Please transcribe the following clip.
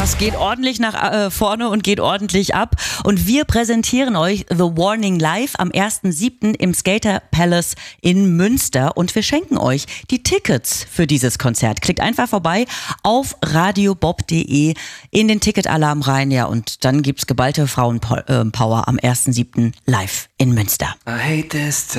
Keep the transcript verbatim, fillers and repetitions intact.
Das geht ordentlich nach äh, vorne und geht ordentlich ab. Und wir präsentieren euch The Warning live am ersten siebten im Skater Palace in Münster. Und wir schenken euch die Tickets für dieses Konzert. Klickt einfach vorbei auf radiobob punkt de in den Ticketalarm rein. Ja, und dann gibt's geballte Frauenpower am ersten siebten live in Münster. I hate this